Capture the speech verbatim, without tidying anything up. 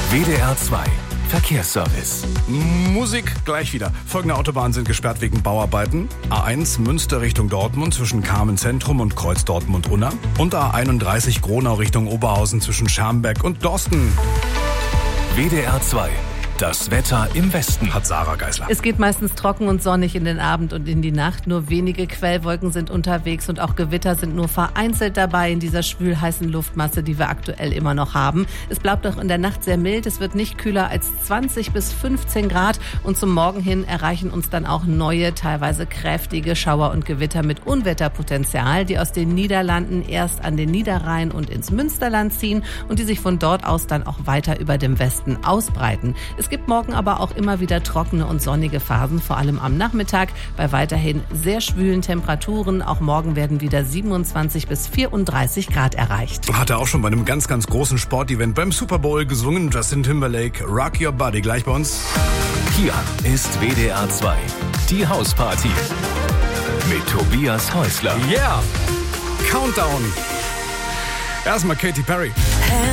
W D R zwei Verkehrsservice. Musik gleich wieder. Folgende Autobahnen sind gesperrt wegen Bauarbeiten. A eins Münster Richtung Dortmund zwischen Kamen Zentrum und Kreuz Dortmund-Unna. Und A einunddreißig Gronau Richtung Oberhausen zwischen Schermbeck und Dorsten. W D R zwei. Das Wetter im Westen. Hat Sarah Geisler. Es geht meistens trocken und sonnig in den Abend und in die Nacht. Nur wenige Quellwolken sind unterwegs und auch Gewitter sind nur vereinzelt dabei in dieser schwülheißen Luftmasse, die wir aktuell immer noch haben. Es bleibt auch in der Nacht sehr mild. Es wird nicht kühler als zwanzig bis fünfzehn Grad. Und zum Morgen hin erreichen uns dann auch neue, teilweise kräftige Schauer und Gewitter mit Unwetterpotenzial, die aus den Niederlanden erst an den Niederrhein und ins Münsterland ziehen und die sich von dort aus dann auch weiter über dem Westen ausbreiten. Es Es gibt morgen aber auch immer wieder trockene und sonnige Phasen, vor allem am Nachmittag, bei weiterhin sehr schwülen Temperaturen. Auch morgen werden wieder siebenundzwanzig bis vierunddreißig Grad erreicht. Hat er auch schon bei einem ganz, ganz großen Sportevent beim Super Bowl gesungen. Justin Timberlake, Rock Your Body, gleich bei uns. Hier ist W D R zwei, die Hausparty mit Tobias Häusler. Yeah! Countdown! Erstmal Katy Perry.